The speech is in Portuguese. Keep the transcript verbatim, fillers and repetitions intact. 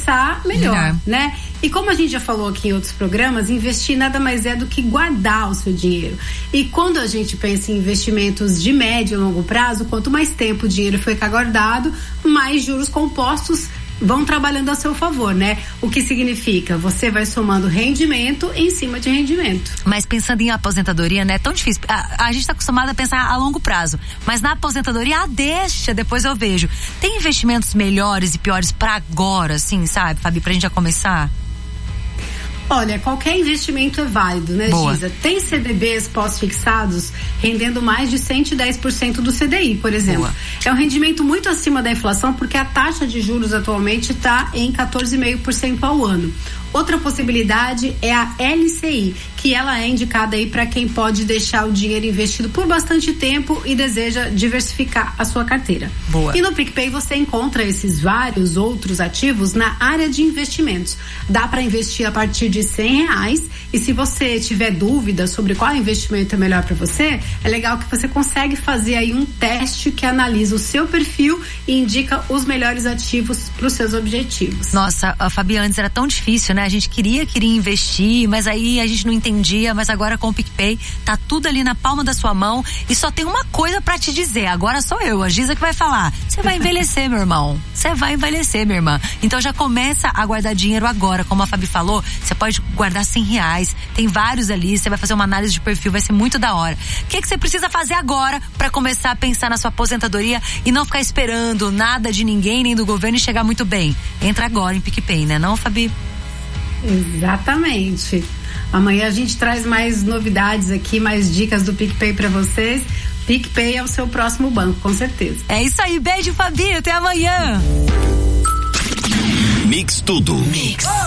fixar, melhor, melhor, né? E como a gente já falou aqui em outros programas, investir nada mais é do que guardar o seu dinheiro. E quando a gente pensa em investimentos de médio e longo prazo, quanto mais tempo o dinheiro fica guardado, mais juros compostos vão trabalhando a seu favor, né? O que significa? Você vai somando rendimento em cima de rendimento. Mas pensando em aposentadoria, né? É tão difícil. A, a gente tá acostumado a pensar a longo prazo. Mas na aposentadoria, ah, deixa, depois eu vejo. Tem investimentos melhores e piores pra agora, assim, sabe, Fabi? Pra gente já começar? Olha, qualquer investimento é válido, né, Boa. Giza? Tem C D Bs pós-fixados rendendo mais de cento e dez por cento do C D I, por exemplo. Boa. É um rendimento muito acima da inflação, porque a taxa de juros atualmente está em quatorze vírgula cinco por cento ao ano. Outra possibilidade é a L C I, que ela é indicada aí para quem pode deixar o dinheiro investido por bastante tempo e deseja diversificar a sua carteira. Boa. E no PicPay você encontra esses vários outros ativos na área de investimentos. Dá para investir a partir de cem reais, e se você tiver dúvida sobre qual investimento é melhor para você, é legal que você consegue fazer aí um teste que analisa o seu perfil e indica os melhores ativos para os seus objetivos. Nossa, a Fabi, antes era tão difícil, né? A gente queria, queria investir, mas aí a gente não entendia, mas agora com o PicPay tá tudo ali na palma da sua mão e só tem uma coisa pra te dizer, agora sou eu, a Giza, que vai falar. Você vai envelhecer, meu irmão. Você vai envelhecer, minha irmã. Então já começa a guardar dinheiro agora, como a Fabi falou, você pode guardar cem reais, tem vários ali, você vai fazer uma análise de perfil, vai ser muito da hora. O que que você precisa fazer agora pra começar a pensar na sua aposentadoria e não ficar esperando nada de ninguém, nem do governo, e chegar muito bem? Entra agora em PicPay, né não, Fabi? Exatamente. Amanhã a gente traz mais novidades aqui, mais dicas do PicPay pra vocês. PicPay é o seu próximo banco, com certeza. É isso aí, beijo, Fabi, até amanhã. Mix Tudo. Mix.